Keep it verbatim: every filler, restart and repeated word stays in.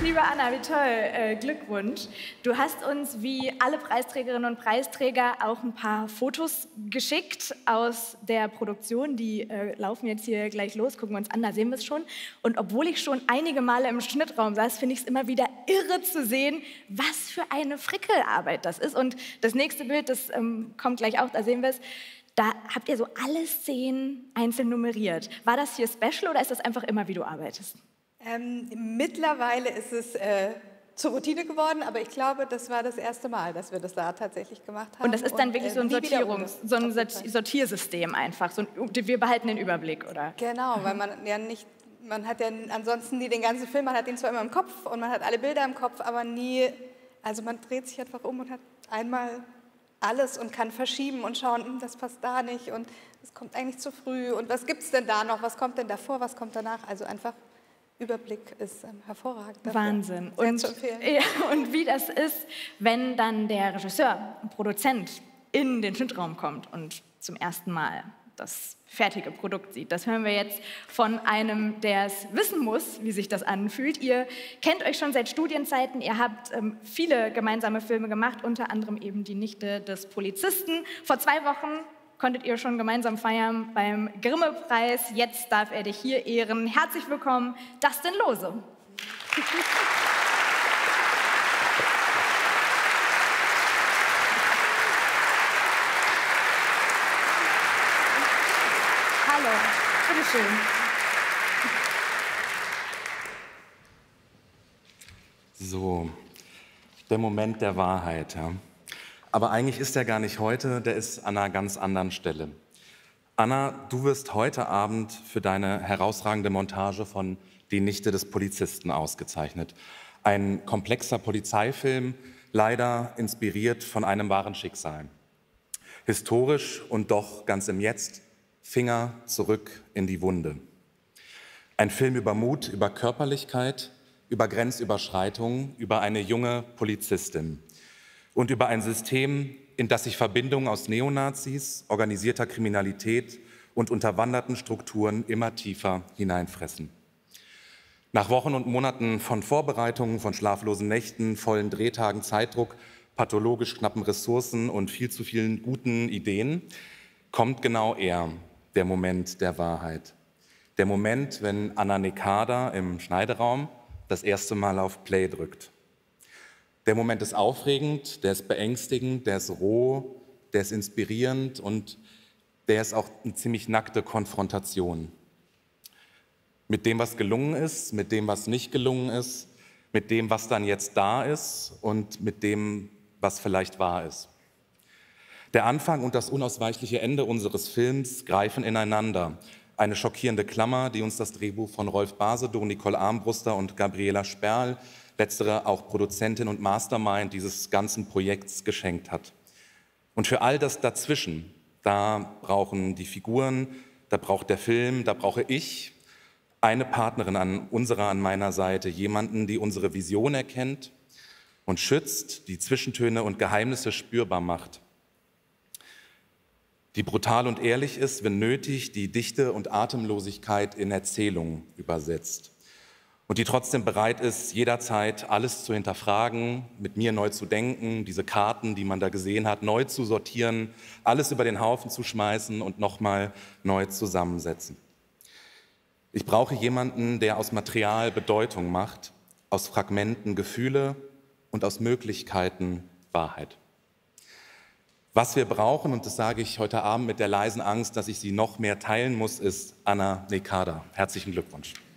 Liebe Anna, wie toll, äh, Glückwunsch. Du hast uns wie alle Preisträgerinnen und Preisträger auch ein paar Fotos geschickt aus der Produktion. Die äh, laufen jetzt hier gleich los, gucken wir uns an, da sehen wir es schon. Und obwohl ich schon einige Male im Schnittraum saß, finde ich es immer wieder irre zu sehen, was für eine Frickelarbeit das ist. Und das nächste Bild, das ähm, kommt gleich auch, da sehen wir es. Da habt ihr so alle Szenen einzeln nummeriert. War das hier special oder ist das einfach immer, wie du arbeitest? Ähm, mittlerweile ist es äh, zur Routine geworden, aber ich glaube, das war das erste Mal, dass wir das da tatsächlich gemacht haben. Und das ist dann und, wirklich äh, so ein, Sortierungs-, so ein Sortiersystem einfach. So ein, wir behalten den Überblick, oder? Genau, weil man ja nicht, man hat ja ansonsten nie den ganzen Film, man hat ihn zwar immer im Kopf und man hat alle Bilder im Kopf, aber nie, also man dreht sich einfach um und hat einmal alles und kann verschieben und schauen, das passt da nicht und das kommt eigentlich zu früh und was gibt es denn da noch, was kommt denn davor, was kommt danach, also einfach Überblick ist ähm, hervorragend. Dafür. Wahnsinn. Sehr und, zu empfehlen. Ja, und wie das ist, wenn dann der Regisseur, Produzent in den Schnittraum kommt und zum ersten Mal das fertige Produkt sieht. Das hören wir jetzt von einem, der es wissen muss, wie sich das anfühlt. Ihr kennt euch schon seit Studienzeiten, ihr habt ähm, viele gemeinsame Filme gemacht, unter anderem eben Die Nichte des Polizisten. Vor zwei Wochen konntet ihr schon gemeinsam feiern beim Grimme-Preis. Jetzt darf er dich hier ehren. Herzlich willkommen, Dustin Lose. Hallo, bitteschön. So, der Moment der Wahrheit. Ja. Aber eigentlich ist er gar nicht heute, der ist an einer ganz anderen Stelle. Anna, du wirst heute Abend für deine herausragende Montage von Die Nichte des Polizisten ausgezeichnet. Ein komplexer Polizeifilm, leider inspiriert von einem wahren Schicksal. Historisch und doch ganz im Jetzt, Finger zurück in die Wunde. Ein Film über Mut, über Körperlichkeit, über Grenzüberschreitungen, über eine junge Polizistin und über ein System, in das sich Verbindungen aus Neonazis, organisierter Kriminalität und unterwanderten Strukturen immer tiefer hineinfressen. Nach Wochen und Monaten von Vorbereitungen, von schlaflosen Nächten, vollen Drehtagen, Zeitdruck, pathologisch knappen Ressourcen und viel zu vielen guten Ideen kommt genau er, der Moment der Wahrheit. Der Moment, wenn Anna Nekada im Schneideraum das erste Mal auf Play drückt. Der Moment ist aufregend, der ist beängstigend, der ist roh, der ist inspirierend und der ist auch eine ziemlich nackte Konfrontation. Mit dem, was gelungen ist, mit dem, was nicht gelungen ist, mit dem, was dann jetzt da ist und mit dem, was vielleicht wahr ist. Der Anfang und das unausweichliche Ende unseres Films greifen ineinander. Eine schockierende Klammer, die uns das Drehbuch von Rolf Basedow, Nicole Armbruster und Gabriela Sperl, letztere auch Produzentin und Mastermind dieses ganzen Projekts, geschenkt hat. Und für all das dazwischen, da brauchen die Figuren, da braucht der Film, da brauche ich eine Partnerin an unserer, an meiner Seite, jemanden, die unsere Vision erkennt und schützt, die Zwischentöne und Geheimnisse spürbar macht, die brutal und ehrlich ist, wenn nötig, die Dichte und Atemlosigkeit in Erzählung übersetzt und die trotzdem bereit ist, jederzeit alles zu hinterfragen, mit mir neu zu denken, diese Karten, die man da gesehen hat, neu zu sortieren, alles über den Haufen zu schmeißen und nochmal neu zusammensetzen. Ich brauche jemanden, der aus Material Bedeutung macht, aus Fragmenten Gefühle und aus Möglichkeiten Wahrheit. Was wir brauchen, und das sage ich heute Abend mit der leisen Angst, dass ich sie noch mehr teilen muss, ist Anna Nekada. Herzlichen Glückwunsch.